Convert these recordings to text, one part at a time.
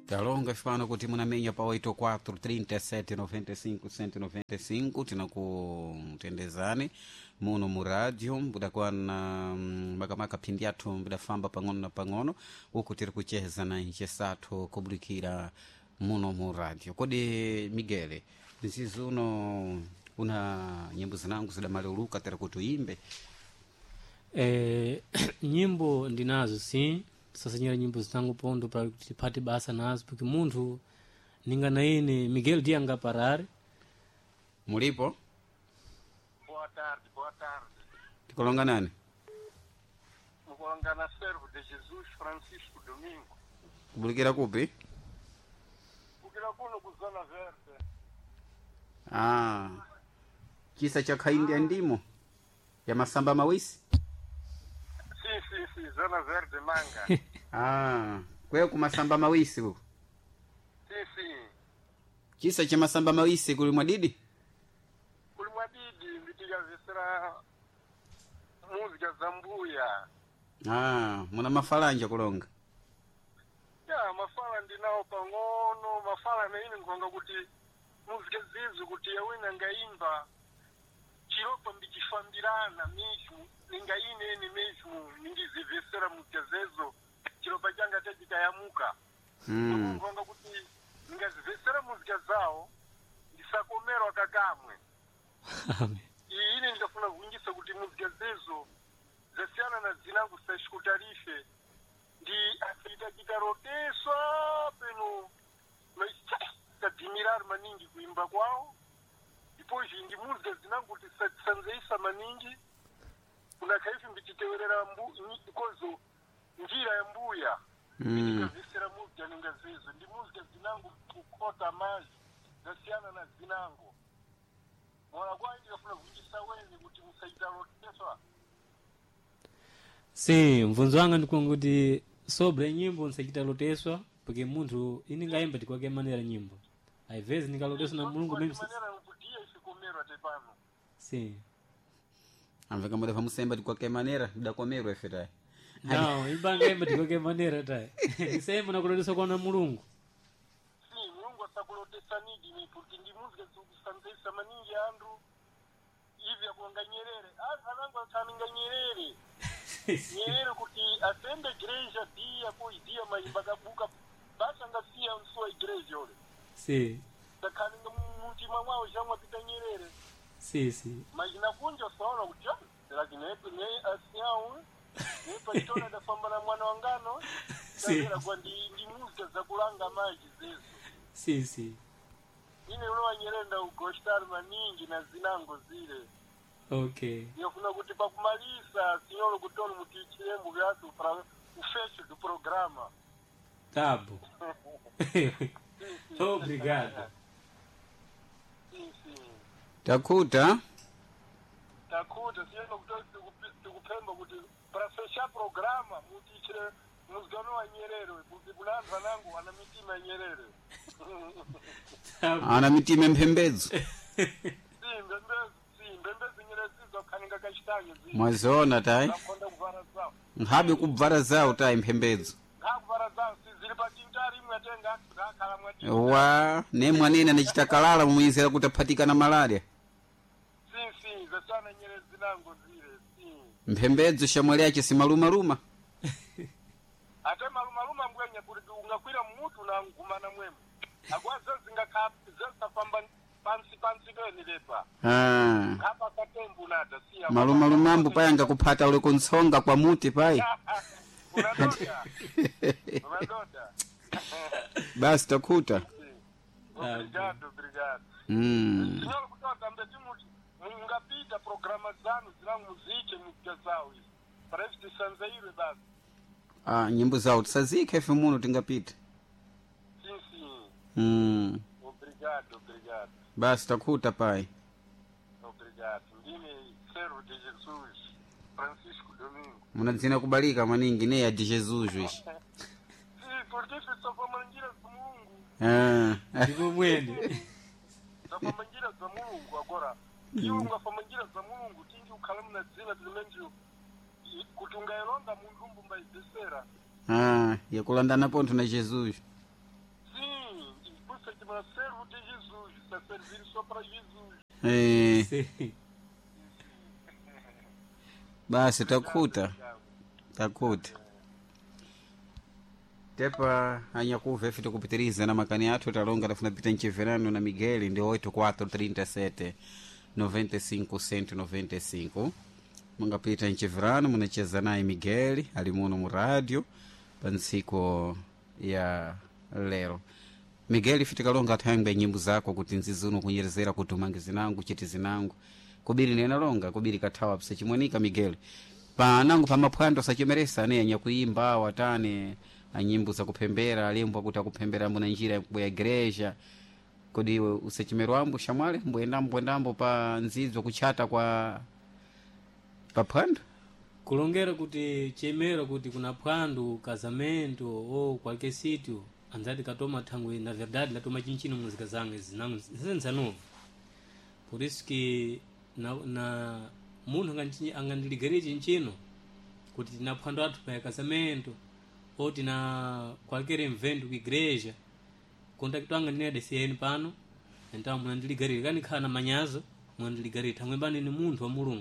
Talonga ifano kuti munamenya pa 84 37 95 195 tinakutendezani muno mu radio mbudakwana makamaka phindi athu mbudafamba pang'ono na pang'ono uku tiri kucheza na nchesathu kubudikira muno mu radio. Kodi Miguel nsizuno una nyimbo zinangu zidamaliuluka tiri kuti uyimbe? Nyimbo ndinazo si sasa nyera nyimbo zitangu pondo para tipate basa nazo porque munthu ninga na ine Miguel Dianga Parare. Mulipo? Boa tarde. Tikolonga nani? Mukolonga na Servo de Jesus Francisco Domingo. Kubulikira kupi? Kukira kuno kuzona verde. Chisa cha khaindi ya ndimo ya masamba mawisi? Si, zona verde manga. Kwe kumasamba mawisi huko? Si. Chisa cha masamba mawisi kuli mwadidi? Kuli mwadidi mbitiga visira muzika zambuya. Muna mafalanja kulonga? Ya, mafala ndinao pang'ono, mafala na ini nkonga kuti muzika zizu kuti yawina ngaimba chiropa mbichifambirana mishu ningaine ni mishu ningizivisira mutyazezo chiropa changa chachikayamuka. Nkonga kuti ningazivisira muzika zao ndisakomerwa kakamwe. Ini ndafuna kuingisa kuti muzika zezo zasiyana na zinangu sashikutarife ndi afita kitaroteswa peno kadimirar maningi kuimba kwao ipoji ndi muzika zinangu tisanzeisa maningi kuna kaifi mbichitewerera kozo njira ya mbuya ndikavisira muzika ningazizo ndi muzika zinangu kukota maji zasiyana na zinango mwana kwa ndikafuna kuingisa weni kuti musaitaroteswa. Si, mvunzo wanga ndikunguti sobre nyimbo nsakitaloteswa porque munthu ini ngaimba tikwake manera nyimbo aivezi nikaloteswa na mulungu mimi si amveka moda vamusemba tikwake manera ndakomerwa efetai no imba ngaimba tikwake manera tai isemba nakuloteswa kwa na mulungu si mulungu asakulotesa nidi ni porque ndi muzika zikusanzesa maningi andu hivi ya kuanga Nyerere anangu atsaninga Nyerere Nyerere kuti atende igreja dia poidia maimba kabuka basa ngasiya msua igreja ole si takaninga mutima mwao jamwa pita Nyerere si majina kunja saona kuja lakini ne asiao ne paitona da famba na mwana wangano sasa kwa ndi muzika za kulanga maji zezo si ine uno Nyerere ugoshtar maningi na zinango zile. Okay. Yofuna kuti pakumalisa sinyolo kutoni mutichirembo vyatu ufecho do programa. Tabo. Obrigado. Si. Takuta Sinyolo kutoni tukupemba kuti para fechar programa mutichire muzgano wa Nyerere kuti kulanza nangu ana mitima ya Nyerere. Ana mitima mpembedzo. Mwazona tai nkhabe kubvara zawo tai mpembedzo wa ne mwanene anachitakalala mumuyizira kuti aphatikana malaria mpembedzo shamwali yache simalumaluma ate malumaluma mbwenya kuti ungakwira mutu na ngumana mwemu akwazo zingakapamba pansi kweni lepa hapa katembu nada siya malumalumambu payanga kuphata ule kunsonga kwa muti pai unadoda basi takuta obrigado sinolo kutoka mbetimu ngapita programa zanu zina muziki mukazao hizi parece tisanzaire basi nyimbo zao tisazike efe muno tingapita si obrigado basi takuta pai. Obrigado. Ndine Servo de Jesus Francisco Domingo. Munadzina kubalika maningi ne ya de Jesus ishi. Si, porque só famangira za Mungu. Ndiko mwene. Só famangira za Mungu agora. Iwo ungafamangira za Mungu tingi ukalamu na zina zimenju kutunga elonga mundu mbumba idesera. yakulandana ponto na Jesus. chama servo de Jesus, está servindo só para Jesus. Sim. Basi takuta tepa anyakuva ife tikupitiriza na makani athu talonga tafuna pita nchiverano na Miguel ndi 8437 95 195 mungapita nchiverano munacheza naye Miguel ali muno mu radio pa ntsiku ya lero. Miguel ife tikalonga athangwe nyimbo zako kuti nzizuno kunyerezera kuti umange zinangu chiti zinangu kubiri nena longa kubiri kathawa psa chimwenika Miguel panangu pamaphwando sachimeresa ane anyakuimba watane anyimbo za kupembera alimbo kuti akupembera muna njira ya igreja kodi iwe usechimerwambo shamwale mbwendambo pa nzizo kuchata kwa paphwando kulongera kuti chemero kuti kuna phwando casamento ou qualquer sítio anzati katoma thangwe na verdade ndatoma chinchino muzika zangu zinangu zenza novo. Por isso que na munthu angandiligere chinchino kuti tina phwando athu pa casamento ou tina qualquer evento ku igreja contact wanga ndine DCN pano então munandiligere kani khala na manyazo munandiligere thangwe bani ni munthu wa mulungu.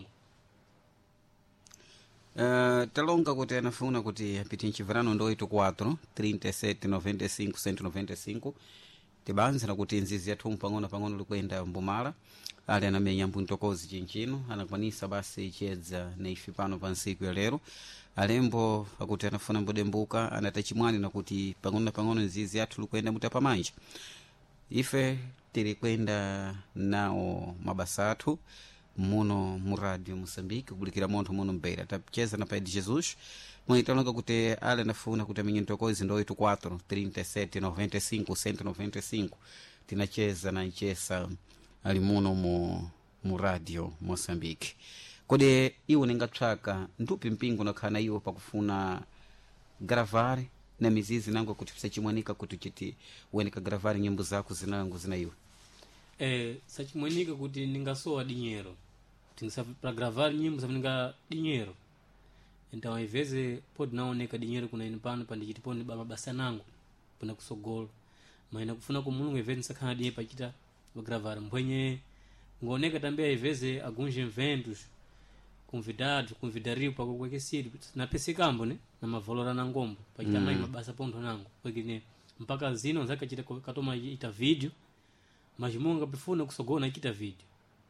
Talonga kuti anafuna kuti apite nchiverano ndo 84 37 95 195 tibanza na kuti nzizi yathu pang'ono likwenda mbumala ali anamenya mpuntokozi chinchino anakwanisa basi chedza na ife pano pa nsiku ya lero alembo akuti anafuna mbodembuka anatachimwani na kuti pang'ono nzizi yathu likwenda mutapa manja ife tilikwenda nao mabasa athu muno mu radio Moçambique kubulikira montho muno mbeira tapcheza na pai de Jesus mwitalonga kuti ale nafuna kuti amenye ntokozi ndo 84 37 95 195 tinacheza na nchesa ali muno mu radio Moçambique. Kodi iwo ningatsvaka ndupi mpingo nakhana iwo pakufuna gravar na mizizi nangu kuti pisachimwanika kuti chiti uwenika gravar nyimbo zako zinangu zina iwo sachimwanika kuti ningasowa dinheiro para gravar nyimbo safunika dinheiro então às vezes pode naoneka dinheiro kuna ine pano pandichiti poni mabasa nangu pana kusogolo mas nakufuna ku mulungu às vezes nsakhala dinheiro pachita gravar mbwenye ngooneka também às vezes alguns eventos convidariwa para qualquer sítio na PC campo né na mavalora na ngombo pachita mais mabasa ponto nangu porque né mpaka zino nzaka chita katoma ita vídeo mas munga pefuna kusogona kita vídeo.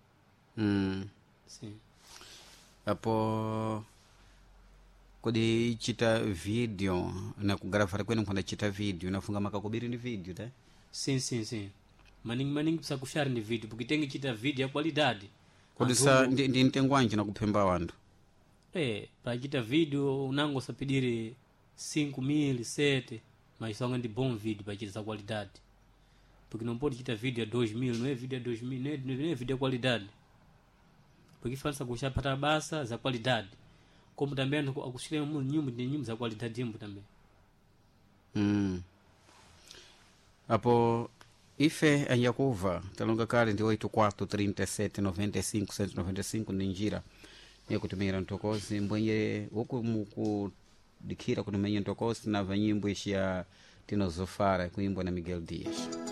Sim. Apo kodi chita video na kugravar kwenu kwenda chita video nafunga makakubiri ni video tá? Sim. Maningi precisa kushare ni video porque tem que chita video ya qualidade. Kodi sa ndi ntengwanje na kupemba wandu. Para chita video unango sapidire 5.000 7 mas só de bom vídeo para chita qualidade. Porque não pode chita vídeo a 2.000, não é vídeo a 2.000, não é vídeo a qualidade. Porque faz kushare para basa za qualidade. Como também akushiria nyimbo za qualidade yimbo também. Apo ife anyakuva talonga kale ndi 84 37 95 195 ndi njira ya kutumira ntokozi mbwenye huku mukudikira kutumenya ntokozi na vanyimbo ishi ya tinozofara kuimbwa na Miguel Dias.